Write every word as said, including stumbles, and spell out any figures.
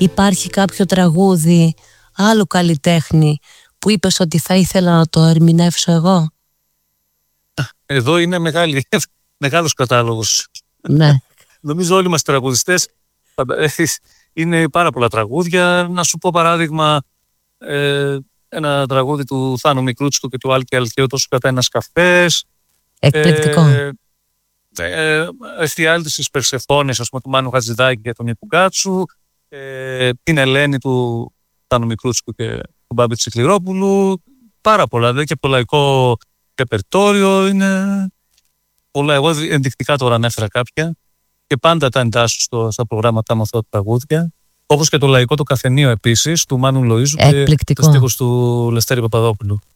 υπάρχει κάποιο τραγούδι άλλου καλλιτέχνη που είπες ότι θα ήθελα να το ερμηνεύσω εγώ? Εδώ είναι μεγάλη, μεγάλος κατάλογος. Ναι. Νομίζω όλοι μας τραγουδιστές είναι πάρα πολλά τραγούδια. Να σου πω παράδειγμα ε, ένα τραγούδι του Θάνου Μικρούτσικου και του Άλκη Αλκαίου, τόσο κατά ένας καφές. Εκπληκτικό. Ε, ε, Εστιάλτης της Περσεφόνης, ας πούμε, του Μάνου Χατζηδάκη και του Νίκου Κάτσου. Ε, την Ελένη του Θάνου Μικρούτσικου και του Μπάμπη Τσικληρόπουλου. Πάρα πολλά, δηλαδή και από το λαϊκό ρεπερτόριο είναι πολλά. Εγώ ενδεικτικά τώρα ανέφερα κάποια και πάντα τα εντάσσω στο, στα προγράμματα μου αυτά τα τραγούδια. Όπως και το λαϊκό το Καφενείο επίσης, του Μάνου Λοΐζου και τους στίχους του Λευτέρη Παπαδόπουλου.